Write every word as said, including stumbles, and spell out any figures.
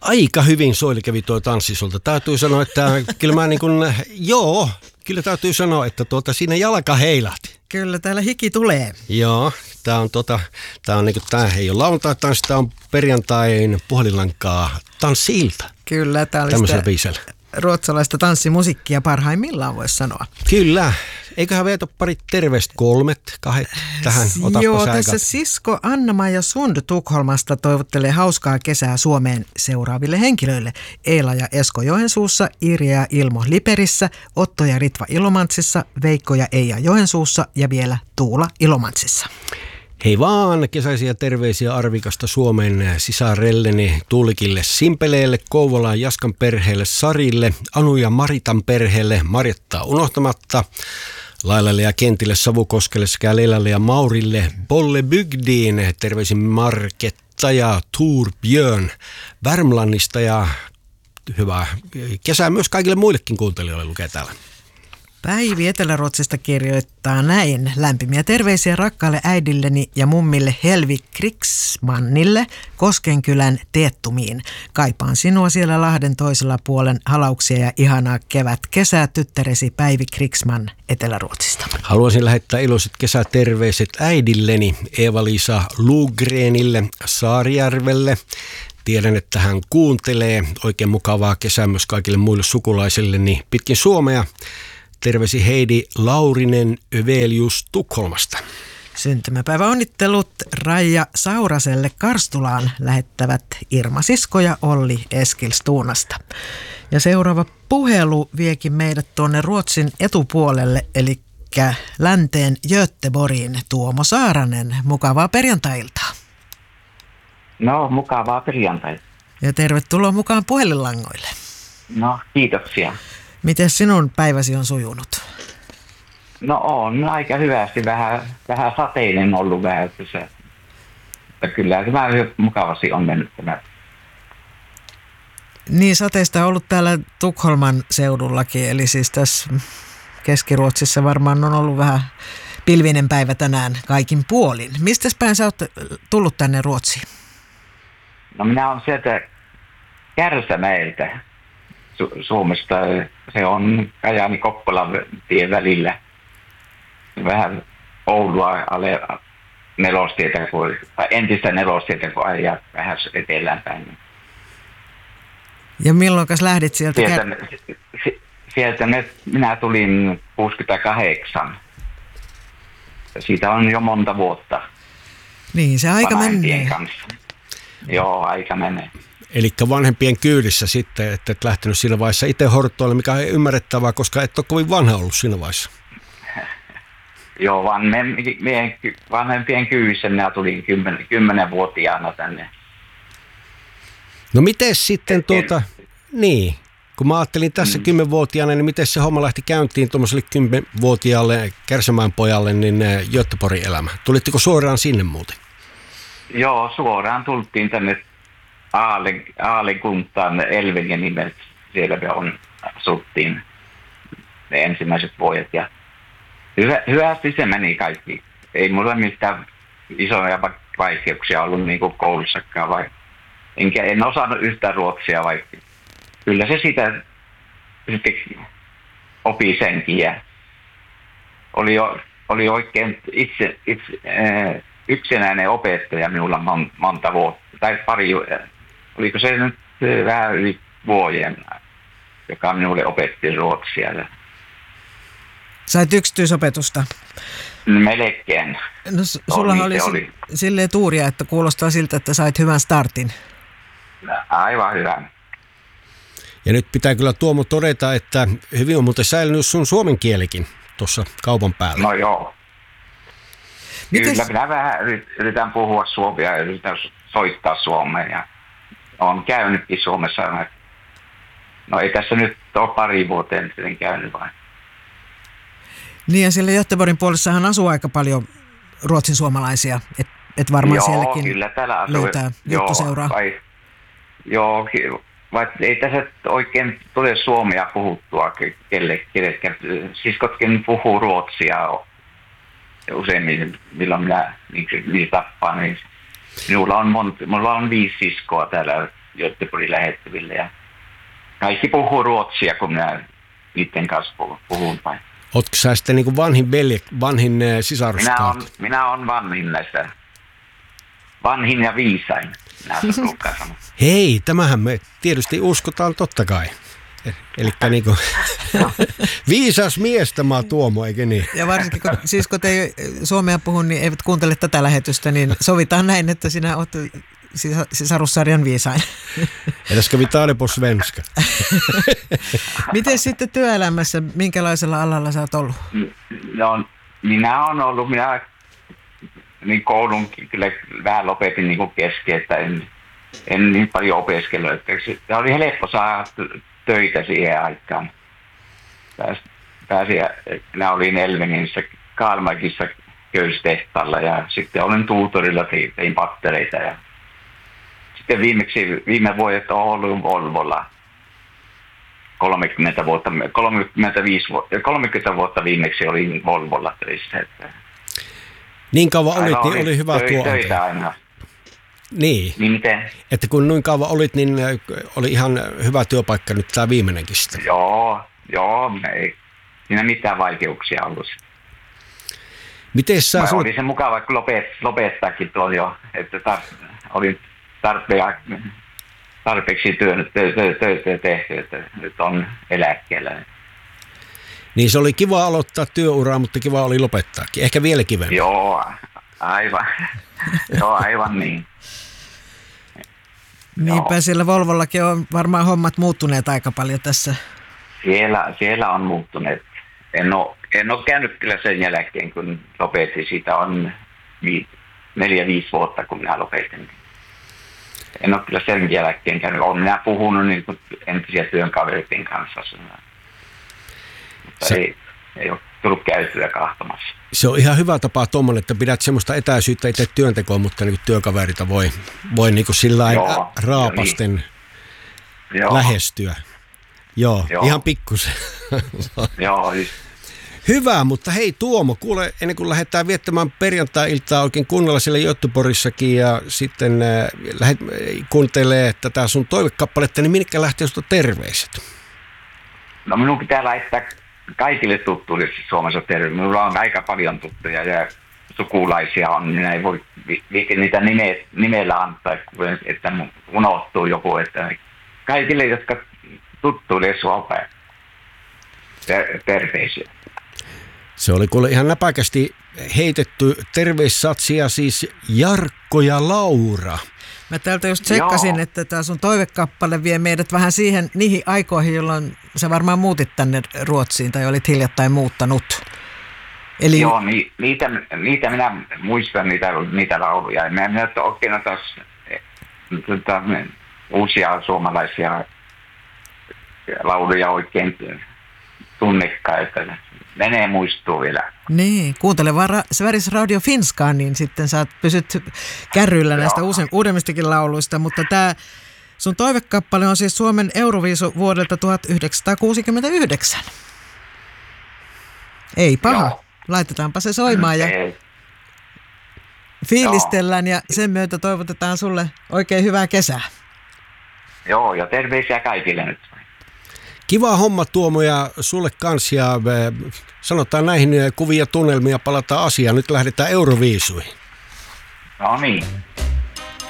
Aika hyvin Soili kävi tuo tanssi sulta. Täytyy sanoa, että kyllä mä niin kuin, joo, kyllä täytyy sanoa, että tuota, siinä jalka heilahti. Kyllä, täällä hiki tulee. Joo, tää on tota, tää on niinku, tää ei ole lauantai-tanssi, tää on perjantain puhelinlankaa tanssi-ilta. Kyllä, tää oli tämmöisellä biisellä. Ruotsalaista tanssimusiikkia parhaimmillaan voisi sanoa. Kyllä. Eiköhän veetä pari terveistä kolmet, kahdet tähän, otappa Joo, sääkä. tässä sisko Anna-Maija Sund Tukholmasta toivottelee hauskaa kesää Suomeen seuraaville henkilöille. Eila ja Esko Joensuussa, Irja ja Ilmo Liperissä, Otto ja Ritva Ilomantsissa, Veikko ja Eija Joensuussa ja vielä Tuula Ilomantsissa. Hei vaan, kesäisiä terveisiä Arvikasta Suomen sisarelleni Tuulikille Simpeleelle, Kouvolaan Jaskan perheelle Sarille, Anu ja Maritan perheelle Marjattaa unohtamatta, Lailalle ja Kentille Savukoskelle sekä Leilalle ja Maurille Bolle Bygdiin, terveisin Marketta ja Tuur Björn Värmlannista ja hyvää kesää myös kaikille muillekin kuuntelijoille lukee täällä. Päivi Etelä-Ruotsista kirjoittaa näin. Lämpimiä terveisiä rakkaalle äidilleni ja mummille Helvi Kriksmannille Koskenkylän Teettumiin. Kaipaan sinua siellä Lahden toisella puolen, halauksia ja ihanaa kevät-kesää, tyttäresi Päivi Kriksman Etelä-Ruotsista. Haluaisin lähettää iloiset kesäterveiset äidilleni Eeva-Liisa Lugrenille Saarijärvelle. Tiedän, että hän kuuntelee. Oikein mukavaa kesää myös kaikille muille sukulaisille niin pitkin Suomea. Terveisi Heidi Laurinen Övelius Tukholmasta. Syntymäpäivä onnittelut Raija Sauraselle Karstulaan lähettävät Irma Sisko ja Olli Eskilstuunasta. Ja seuraava puhelu viekin meidät tuonne Ruotsin etupuolelle, eli länteen Göteborgiin. Tuomo Saaranen, mukavaa perjantai-iltaa. No, mukavaa perjantai. Ja tervetuloa mukaan puhelinlangoille. No, kiitoksia. Miten sinun päiväsi on sujunut? No on aika hyvästi, vähän, vähän sateinen ollut vähän. Se, että kyllä tämä mukavasti on mennyt tämä. Niin, sateista on ollut täällä Tukholman seudullakin, eli siis tässä Keski-Ruotsissa varmaan on ollut vähän pilvinen päivä tänään kaikin puolin. Mistäs päin sä oot tullut tänne Ruotsiin? No minä olen sieltä Kärsämäeltä Su- Suomesta. Se on Kajaani-Kokkolan tien välillä. Vähän Oulua alle nelostietä, tai entistä nelostietä, kun ajaa vähän etelään päin. Ja milloinkas lähdit sieltä? Sieltä, sieltä ne, minä tulin kuusikymmentäkahdeksan. Siitä on jo monta vuotta. Niin, se aika menee. Joo, aika menee. Eli vanhempien kyydissä sitten, että et lähtenyt siinä vaiheessa itse hortoille, mikä on ymmärrettävää, koska et ole kovin vanha ollut siinä vaiheessa. Joo, vanhempien, vanhempien kyydissä minä tulin kymmen, kymmenenvuotiaana tänne. No miten sitten tuota, niin, kun mä ajattelin tässä mm. kymmenvuotiaana, niin miten se homma lähti käyntiin tuommoiselle kymmenvuotiaalle Kärsämäen pojalle, niin Göteborgin elämä. Tulitteko suoraan sinne muuten? Joo, suoraan tultiin tänne Aale, Aalekuntaan, Elvengen nimeltä. Siellä me on, asuttiin ne ensimmäiset vuodet. Ja hyvä, hyvästi se meni kaikki. Ei mulla mitään isoja vaikeuksia ollut niin kuin koulussakaan. Vai. Enkä en osannut yhtään ruotsia, vaikka kyllä se sitä sitten opi senkin. Ja oli, jo, oli oikein itse, itse äh, yksinäinen opettaja minulla mon, monta vuotta, tai pari, oliko se nyt vähän yli vuoden, joka minulle opetti ruotsia. Sait yksityisopetusta? Melkein. No sullahan oli, oli silleen tuuria, että kuulostaa siltä, että sait hyvän startin. Aivan hyvä. Ja nyt pitää kyllä Tuomo todeta, että hyvin on muuten säilynyt sun suomen kielikin tuossa kaupan päällä. No joo. Mites? Kyllä minä vähän yritän puhua suomea ja yritän soittaa suomea. Ja olen käynytkin Suomessa. No ei tässä nyt ole pari vuoteen sitten käynyt vain. Niin ja siellä Göteborgin puolessahan asuu aika paljon ruotsin suomalaisia. Et, et varmaan joo, sielläkin kyllä täällä asuu. löytää juttuseuraa. Joo, vaikka ei tässä oikein tule suomea puhuttua kellekään. Siskotkin puhuu ruotsia useimmin, milloin minä niin, niin tappaan. Niin minulla on, monta, minulla on viisi siskoa täällä Göteborgin lähettyville. Ja kaikki puhuu ruotsia, kun minä niiden kanssa puhun. Ootko sä sitten niin kuin vanhin velje, vanhin sisaruskaat? Minä on, minä on vanhin näistä. Vanhin ja viisain. Hei, tämähän me tietysti uskotaan totta kai. Eli niin kuin viisas mies tämä Tuomo, eikö niin? Ja varsinkin, kun, siis kun te suomea puhun, niin eivät kuuntele tätä lähetystä, niin sovitaan näin, että sinä olet sisarussarjan viisain. Edes vi tar det på svenska. Miten sitten työelämässä, minkälaisella alalla sä oot ollut? No, minä olen ollut, minä niin koulun kyllä vähän lopetin niin kesken, että en, en niin paljon opiskellut. Että oli helppo saada töitä siihen aikaan. Pääs, pääsin, minä olin Elvengissä, Kalmakissa köystehtaalla ja sitten olin tuutorilla, tein pattereita. Ja sitten viimeksi, viime vuodet olen ollut Volvolla. kolmekymmentä vuotta, kolmekymmentäviisi vuotta, kolmekymmentä vuotta viimeksi olin Volvolla töissä. Että niin kauan olit, niin oli, oli hyvä tuo töitä aina. Niin. Niin miten? Että kun noin kauan olit, niin oli ihan hyvä työpaikka nyt tämä viimeinenkin sitten. Joo, joo, ei siinä mitään vaikeuksia ollut. Miten sä Vai sun... oli se mukava lopet, lopettaakin tuolla jo, että tar- oli tarpea, tarpeeksi töitä tehty, että nyt on eläkkeellä. Niin se oli kiva aloittaa työuraa, mutta kiva oli lopettaakin. Ehkä vielä kivempi. Joo, aivan. Joo, aivan niin. Niinpä joo. Siellä Volvollakin on varmaan hommat muuttuneet aika paljon tässä. Siellä, siellä on muuttuneet. En ole, en ole käynyt kyllä sen jälkeen, kun lopetin. Siitä on vi, neljä, viisi vuotta, kun minä lopetin. En ole kyllä sen jälkeen käynyt. Olen minä puhunut niin kuin entisiä työnkavereiden kanssa. Mutta se... ei, ei ole tullut käytyä kahtomassa. Se on ihan hyvä tapa tuommoinen, että pidät semmoista etäisyyttä itse työntekoon, mutta niin työkaverita voi, voi niin kuin sillain Joo, raapasten niin. lähestyä. Joo, Joo. Ihan pikkusen. Joo, just. Hyvä, mutta hei Tuomo, kuule, ennen kuin lähdetään viettämään perjantai-iltaa oikein kunnolla siellä Göteborgissakin ja sitten äh, lähdet kuuntelemaan tätä sun toivekappaletta, niin minkä lähtee sulta terveiset? No minun pitää laittaa kaikille tuttuille Suomessa terve. Minulla on aika paljon tuttuja ja sukulaisia on, minä ei voi niitä nime, nimellä antaa, että unohtuu joku, että kaikille, jotka tuttuille Suomea, terveisiä. Se oli kuule ihan näpäkästi heitetty terveissatsia, siis Jarkko ja Laura. Mä täältä just tsekkasin, Joo. että tämä sun toivekappale vie meidät vähän siihen, niihin aikoihin, jolloin sä varmaan muutit tänne Ruotsiin tai olit hiljattain muuttanut. Eli... Joo, ni, niitä, niitä minä muistan, niitä, niitä lauluja. Mä en ole oikein noita uusia suomalaisia lauluja oikein tunnekaan, että menee muistuu vielä. Niin, kuuntele vaan ra- Sveriges Radio Finskaa, niin sitten sä pysyt kärryillä näistä uuse- uudemmistakin lauluista, mutta tämä sun toivekappale on siis Suomen Euroviisu vuodelta tuhatyhdeksänsataakuusikymmentäyhdeksän. Ei paha. Joo. Laitetaanpa se soimaan ja Ei. fiilistellään Joo. ja sen myötä toivotetaan sulle oikein hyvää kesää. Joo, ja terveisiä kaikille nyt. Kiva homma Tuomo ja sulle kans ja äh, sanotaan näihin kuvia tunnelmia, palataan asiaan. Nyt lähdetään Euroviisuihin. No niin.